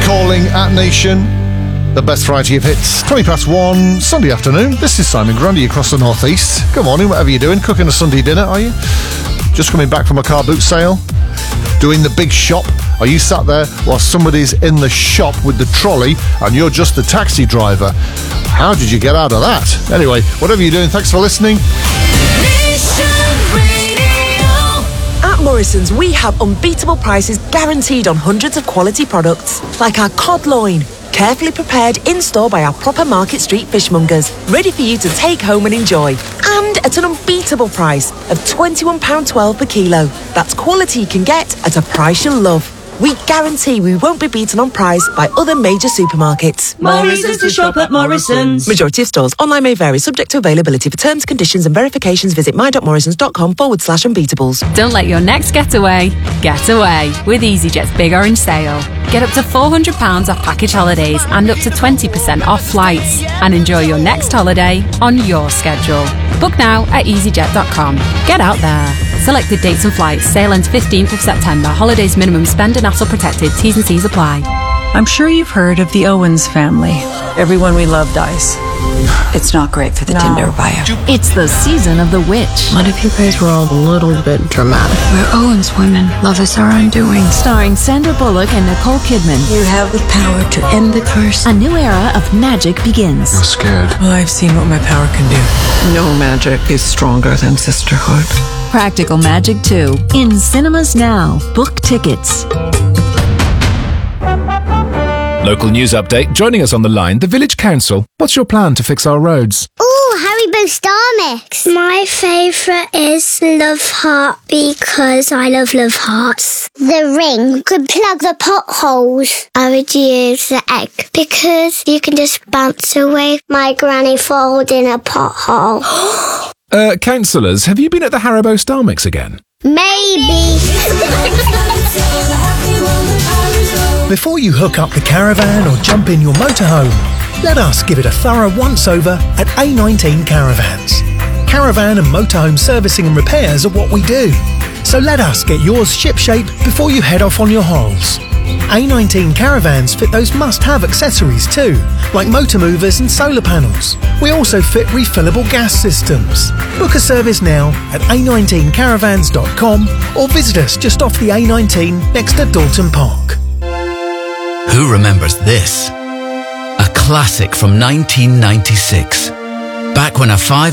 Calling at Nation. The best variety of hits. 1:20, Sunday afternoon. This is Simon Grundy across the northeast. Good morning, whatever you're doing. Cooking a Sunday dinner, are you? Just coming back from a car boot sale? Doing the big shop? Are you sat there while somebody's in the shop with the trolley and you're just the taxi driver? How did you get out of that? Anyway, whatever you're doing, thanks for listening. At Morrison's, we have unbeatable prices guaranteed on hundreds of quality products, like our cod loin, carefully prepared in-store by our proper Market Street fishmongers, ready for you to take home and enjoy. And at an unbeatable price of £21.12 per kilo. That's quality you can get at a price you'll love. We guarantee we won't be beaten on price by other major supermarkets. Morrison's to shop at Morrison's. Majority of stores. Online may vary, subject to availability. For terms, conditions and verifications, visit my.morrisons.com/unbeatables. Don't let your next getaway get away with EasyJet's Big Orange Sale. Get up to £400 off package holidays and up to 20% off flights. And enjoy your next holiday on your schedule. Book now at easyjet.com. Get out there. Selected dates and flights. Sale ends 15th of September. Holidays minimum spend and hassle protected. T's and C's apply. I'm sure you've heard of the Owens family. Everyone we love dies. It's not great for the Tinder bio. It's the season of the witch. What if you guys were all a little bit dramatic? We're Owens women. Love is our undoing. Starring Sandra Bullock and Nicole Kidman. You have the power to end the curse. A new era of magic begins. I'm scared. Well, I've seen what my power can do. No magic is stronger than sisterhood. Practical Magic 2. In cinemas now. Book tickets. Local news update. Joining us on the line, the Village Council. What's your plan to fix our roads? Ooh, Haribo Star Mix. My favourite is Love Heart because I love hearts. The ring could plug the potholes. I would use the egg because you can just bounce away my granny falls in a pothole. Councillors, have you been at the Haribo Star Mix again? Maybe. Before you hook up the caravan or jump in your motorhome, let us give it a thorough once-over at A19 Caravans. Caravan and motorhome servicing and repairs are what we do. So let us get yours shipshape before you head off on your holes. A19 Caravans fit those must-have accessories too, like motor movers and solar panels. We also fit refillable gas systems. Book a service now at a19caravans.com or visit us just off the A19 next to Dalton Park. Who remembers this? A classic from 1996. Back when a 5